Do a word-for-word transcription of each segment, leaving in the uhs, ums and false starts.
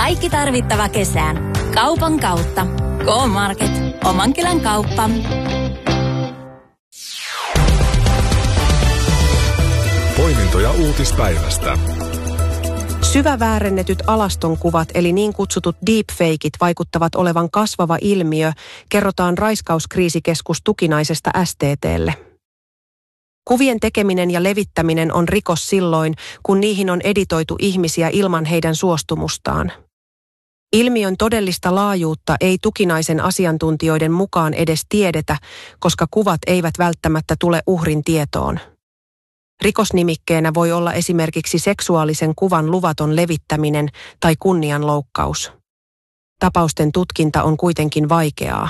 Kaikki tarvittava kesään. Kaupan kautta. K-Market. Oman kylän kauppa. Poimintoja uutispäivästä. Syväväärennetyt alastonkuvat eli niin kutsutut deepfakeit vaikuttavat olevan kasvava ilmiö, kerrotaan Raiskauskriisikeskus Tukinaisesta S T T:lle. Kuvien tekeminen ja levittäminen on rikos silloin, kun niihin on editoitu ihmisiä ilman heidän suostumustaan. Ilmiön todellista laajuutta ei Tukinaisen asiantuntijoiden mukaan edes tiedetä, koska kuvat eivät välttämättä tule uhrin tietoon. Rikosnimikkeenä voi olla esimerkiksi seksuaalisen kuvan luvaton levittäminen tai kunnianloukkaus. Tapausten tutkinta on kuitenkin vaikeaa.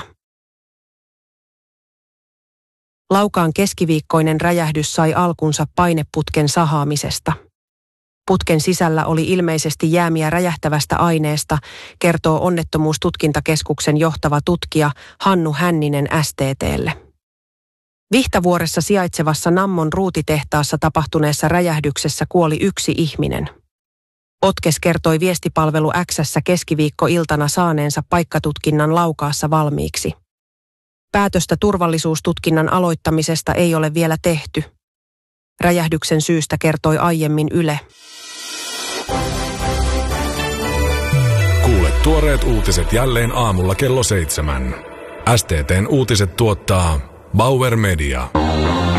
Laukaan keskiviikkoinen räjähdys sai alkunsa paineputken sahaamisesta. Putken sisällä oli ilmeisesti jäämiä räjähtävästä aineesta, kertoo Onnettomuustutkintakeskuksen johtava tutkija Hannu Hänninen S T T:lle. Vihtavuoressa sijaitsevassa Nammon ruutitehtaassa tapahtuneessa räjähdyksessä kuoli yksi ihminen. Otkes kertoi viestipalvelu X:ssä keskiviikkoiltana saaneensa paikkatutkinnan Laukaassa valmiiksi. Päätöstä turvallisuustutkinnan aloittamisesta ei ole vielä tehty. Räjähdyksen syystä kertoi aiemmin Yle. Kuule tuoreet uutiset jälleen aamulla kello seitsemän. S T T:n uutiset tuottaa Bauer Media.